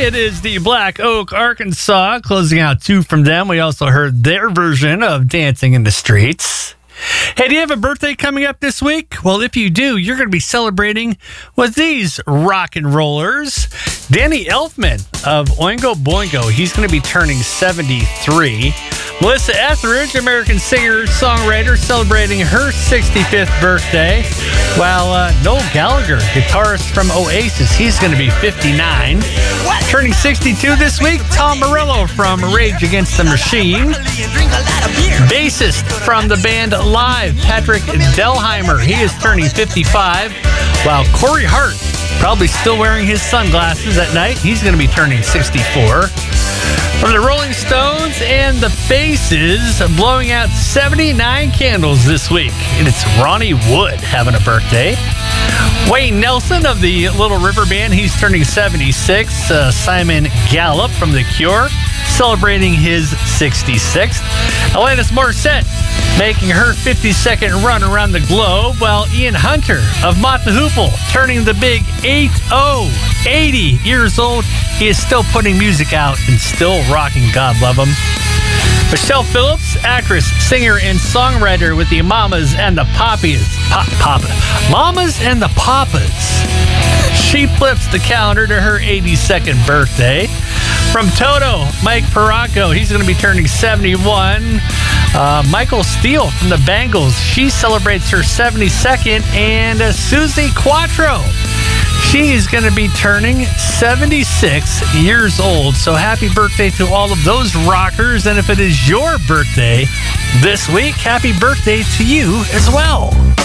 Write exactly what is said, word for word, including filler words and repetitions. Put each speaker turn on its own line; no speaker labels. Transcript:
It is the Black Oak, Arkansas, closing out two from them. We also heard their version of Dancing in the Streets. Hey, do you have a birthday coming up this week? Well, if you do, you're going to be celebrating with these rock and rollers. Danny Elfman of Oingo Boingo, he's going to be turning seventy-three. Melissa Etheridge, American singer, songwriter, celebrating her sixty-fifth birthday. While uh, Noel Gallagher, guitarist from Oasis, he's going to be fifty-nine. Turning sixty-two this week, Tom Morello from Rage Against the Machine. Bassist from the band Live, Patrick Delheimer, he is turning fifty-five. While Corey Hart, probably still wearing his sunglasses at night, he's going to be turning sixty-four. From the Rolling Stones and the Faces, blowing out seventy-nine candles this week. And it's Ronnie Wood having a birthday. Wayne Nelson of the Little River Band, he's turning seventy-six. Uh, Simon Gallup from The Cure, celebrating his sixty-sixth. Alanis Morissette making her fifty-second run around the globe, while Ian Hunter of Mott the Hoople turning the big eight oh, eighty years old. He is still putting music out and still rocking, God love him. Michelle Phillips, actress, singer, and songwriter with the Mamas and the Papas. Pop, Papa. Mamas and the Papas. She flips the calendar to her eighty-second birthday. From Toto, Mike Paracco, he's going to be turning seventy-one. Uh, Michael Steele from the Bangles, she celebrates her seventy-second. And uh, Susie Quattro, she's going to be turning seventy-six years old. So happy birthday to all of those rockers. And if it is your birthday this week, happy birthday to you as well.